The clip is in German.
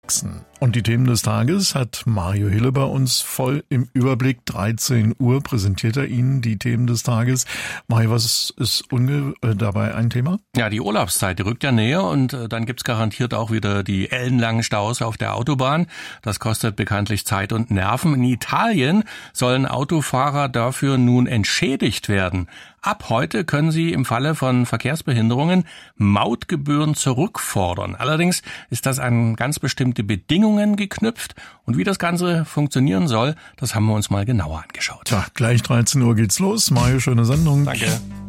wachsen. Und die Themen des Tages hat Mario Hille bei uns voll im Überblick. 13 Uhr präsentiert er Ihnen die Themen des Tages. Mario, was ist dabei ein Thema? Ja, die Urlaubszeit, die rückt ja näher und dann gibt's garantiert auch wieder die ellenlangen Staus auf der Autobahn. Das kostet bekanntlich Zeit und Nerven. In Italien sollen Autofahrer dafür nun entschädigt werden. Ab heute können sie im Falle von Verkehrsbehinderungen Mautgebühren zurückfordern. Allerdings ist das an ganz bestimmte Bedingungen geknüpft. Und wie das Ganze funktionieren soll, das haben wir uns mal genauer angeschaut. Tja, gleich 13 Uhr geht's los. Mario, schöne Sendung. Danke.